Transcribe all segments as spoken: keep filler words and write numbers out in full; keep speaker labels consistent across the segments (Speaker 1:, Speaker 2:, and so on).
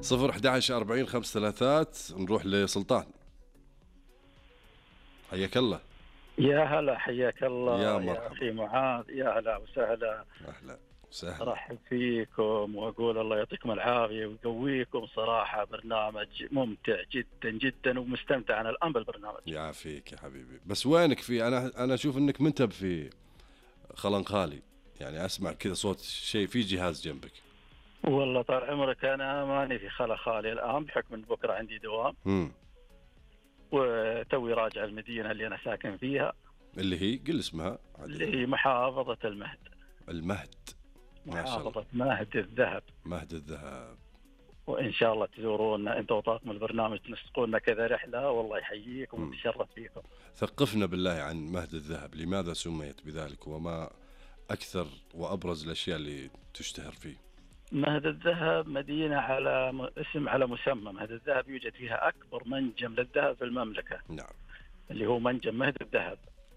Speaker 1: صفر أحد عشر أربعين خمس ثلاثات. نروح لسلطان. حياك الله.
Speaker 2: يا هلا، حياك
Speaker 1: يا
Speaker 2: الله يا
Speaker 1: مرحبا.
Speaker 2: أخي معاذ، يا هلا وسهلا.
Speaker 1: أهلا وسهلا.
Speaker 2: أرحب فيكم وأقول الله يعطيكم العافية ويقويكم. صراحة برنامج ممتع جدا جدا ومستمتع أنا الآن بالبرنامج.
Speaker 1: يعافيك يا حبيبي. بس وينك في أنا أنا أشوف إنك منتب في خلنقالي، يعني أسمع كذا صوت شيء في جهاز جنبك.
Speaker 2: والله طال عمرك أنا ماني في خلا خالي الآن بحكم إن بكرة عندي دوام.
Speaker 1: امم
Speaker 2: وتوي راجع المدينة اللي أنا ساكن فيها،
Speaker 1: اللي هي قل اسمها
Speaker 2: اللي هي محافظة المهد.
Speaker 1: المهد. ما شاء الله.
Speaker 2: محافظة مهد الذهب.
Speaker 1: مهد الذهب.
Speaker 2: وإن شاء الله تزورونا أنت وطاقم البرنامج، تنسقونا كذا رحلة، والله يحييكم
Speaker 1: مم.
Speaker 2: ونتشرف فيكم.
Speaker 1: ثقفنا بالله عن مهد الذهب، لماذا سميت بذلك وما أكثر وأبرز الأشياء اللي تشتهر فيه؟
Speaker 2: مهد الذهب مدينة على م- اسم على مسمى. مهد الذهب يوجد فيها أكبر منجم للذهب في المملكة،
Speaker 1: نعم.
Speaker 2: اللي هو منجم مهد الذهب.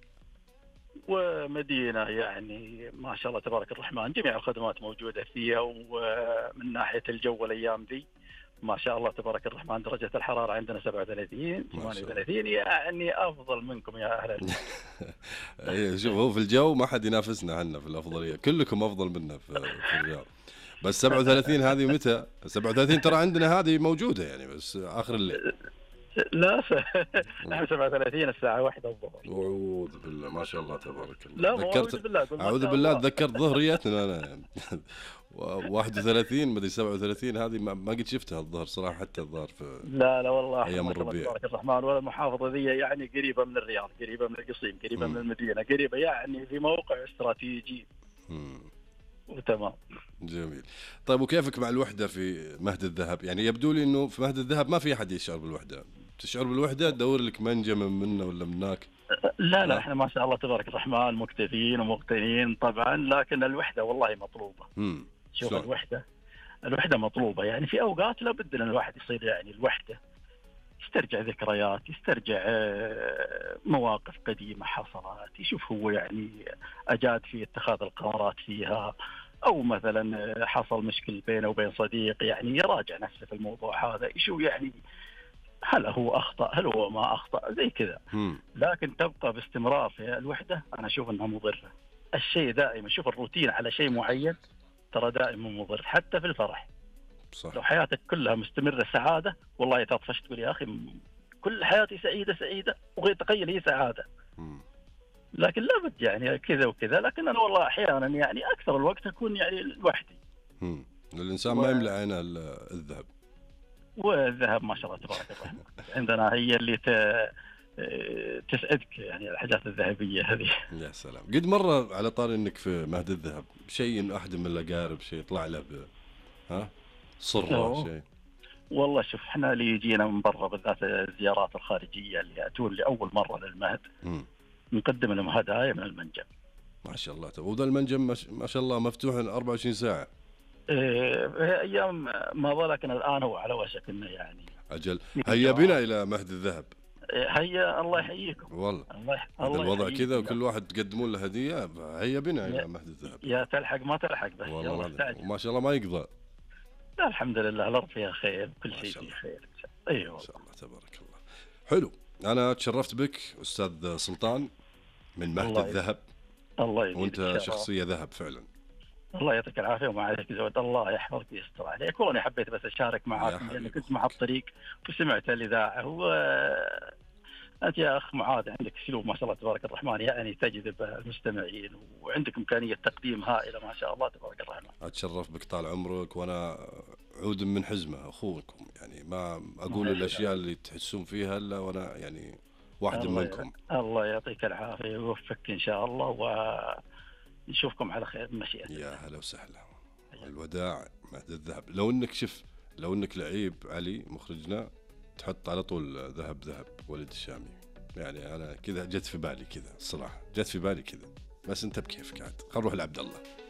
Speaker 2: ومدينة يعني ما شاء الله تبارك الرحمن، جميع الخدمات موجودة فيها. ومن ناحية الجو الأيام دي ما شاء الله تبارك الرحمن، درجة الحرارة عندنا سبعة وثلاثين ثمانية وثلاثين، يعني أفضل منكم يا أهل المدينة.
Speaker 1: إيه، شوف هو في الجو ما حد ينافسنا عنا في الأفضلية، كلكم أفضل منا في, في الرياض. بس سبعة وثلاثين هذه متى؟ سبعة وثلاثين ترى عندنا هذه موجودة يعني، بس آخر الليل.
Speaker 2: لا س... نحن سبعة وثلاثين الساعة واحدة الظهر.
Speaker 1: أعوذ بالله، ما شاء الله تبارك الله.
Speaker 2: لا مو أعوذ
Speaker 1: ذكرت
Speaker 2: بالله، أقول ما
Speaker 1: أعوذ
Speaker 2: شاء
Speaker 1: بالله
Speaker 2: الله.
Speaker 1: تذكرت ظهريتنا أنا يعني. واحد وثلاثين مدري سبعة وثلاثين هذه ما, ما قد شفتها الظهر صراحة، حتى الظهر في
Speaker 2: لا لا والله
Speaker 1: أيام
Speaker 2: ما شاء الله
Speaker 1: الربيع.
Speaker 2: تبارك الرحمن. ولا المحافظة ذي يعني قريبة من الرياض، قريبة من القصيم، قريبة من
Speaker 1: مم.
Speaker 2: المدينة، قريبة يعني في موقع استراتيجي
Speaker 1: مم.
Speaker 2: وتمام.
Speaker 1: جميل. طيب وكيفك مع الوحدة في مهد الذهب؟ يعني يبدو لي إنه في مهد الذهب ما في أحد يشعر بالوحدة. تشعر بالوحدة تدور لك منجم من منا ولا مناك؟
Speaker 2: لا لا
Speaker 1: ها؟
Speaker 2: احنا ما شاء الله تبارك الرحمن مكتفين ومقتنين طبعا، لكن الوحدة والله مطلوبة.
Speaker 1: امم
Speaker 2: شوف
Speaker 1: شلون؟
Speaker 2: الوحدة، الوحدة مطلوبة. يعني في أوقات لابد أن الواحد يصير يعني الوحدة، يسترجع ذكريات، يسترجع آه، مواقف قديمة حصلت، يشوف هو يعني أجاد في اتخاذ القرارات فيها، أو مثلا آه، حصل مشكل بينه وبين صديق، يعني يراجع نفسه في الموضوع هذا، يشوف يعني هل هو أخطأ، هل هو ما أخطأ، زي كذا.
Speaker 1: امم
Speaker 2: لكن تبقى باستمرار في الوحدة، أنا أشوف أنها مضرة. الشيء دائما، شوف الروتين على شيء معين ترى دائما مضر، حتى في الفرح.
Speaker 1: صح.
Speaker 2: لو حياتك كلها مستمرة سعادة، والله تطفش تقول يا أخي م- كل حياتي سعيدة سعيدة، وغير تخيل هي سعادة.
Speaker 1: مم.
Speaker 2: لكن لابد يعني كذا وكذا. لكن أنا والله أحيانا يعني أكثر الوقت أكون يعني لوحدي.
Speaker 1: مم. الإنسان
Speaker 2: و...
Speaker 1: ما يملأ عينه ال- الذهب.
Speaker 2: والذهب ما شاء الله تبارك الرحمن عندنا هي اللي ت... تسعدك، يعني الحاجات الذهبية هذه.
Speaker 1: يا سلام. قد مرة على طار إنك في مهد الذهب شيء إن أحد من الأقارب شيء يطلع له ب... ها صرة
Speaker 2: أوه.
Speaker 1: شيء؟
Speaker 2: والله شوف احنا اللي يجينا من برا، بالذات الزيارات الخارجية اللي يأتون لأول مرة للمهد،
Speaker 1: مم.
Speaker 2: نقدم لهم هدايا من المنجم.
Speaker 1: ما شاء الله. طب وذا المنجم ما ش- ما شاء الله مفتوح أربعة وعشرين ساعة.
Speaker 2: إيه، هي ايام ماضى، لكن الان هو على وشك انه يعني
Speaker 1: أجل.
Speaker 2: في
Speaker 1: هيا
Speaker 2: تجارة.
Speaker 1: بنا إلى مهد الذهب.
Speaker 2: إيه، هيا الله يحييكم.
Speaker 1: والله
Speaker 2: الله يح-
Speaker 1: هذا
Speaker 2: الله
Speaker 1: الوضع
Speaker 2: يحييكم.
Speaker 1: كذا وكل واحد تقدمون له هدية. هيا بنا إلى
Speaker 2: يا,
Speaker 1: مهد الذهب.
Speaker 2: يا تلحق ما تلحق، بس
Speaker 1: والله
Speaker 2: يلا
Speaker 1: العظيم.
Speaker 2: استعجل.
Speaker 1: وما شاء الله ما يقضى.
Speaker 2: لا الحمد لله الارض فيها خير، كل
Speaker 1: ما
Speaker 2: شيء
Speaker 1: شاء
Speaker 2: فيه
Speaker 1: الله.
Speaker 2: خير ان شاء الله. ايوه
Speaker 1: ما شاء الله تبارك الله. حلو. أنا تشرفت بك أستاذ سلطان من مهد
Speaker 2: الله
Speaker 1: الذهب.
Speaker 2: الله يزيدك
Speaker 1: وأنت
Speaker 2: الشرف.
Speaker 1: شخصية ذهب فعلا.
Speaker 2: الله يعطيك العافيه وما عليك زود، الله يحفظك ويستر عليك. وانا حبيت بس اشارك معاكم
Speaker 1: حبيبي
Speaker 2: لاني كنت
Speaker 1: أخوك.
Speaker 2: مع الطريق وسمعت الاذاعه. و انت يا اخ معاذ عندك اسلوب ما شاء الله تبارك الرحمن، يعني تجذب المستمعين، وعندك امكانيه تقديم هائله ما شاء الله تبارك الرحمن.
Speaker 1: أتشرف بك طال عمرك، وأنا عود من حزمة أخوكم، يعني ما أقول
Speaker 2: الله
Speaker 1: الأشياء اللي تحسون فيها إلا وأنا يعني واحد
Speaker 2: الله
Speaker 1: منكم.
Speaker 2: الله يعطيك العافيه ويوفقك ان شاء الله، ونشوفكم على خير بمشيئه الله.
Speaker 1: يا هلا وسهلا. الوداع مهد الذهب. لو إنك شف لو إنك لعيب علي مخرجنا تحط على طول ذهب ذهب ولد الشامي. يعني أنا كذا جت في بالي كذا الصراحة، جت في بالي كذا. بس أنت بكيفك عاد. خل نروح لعبد الله.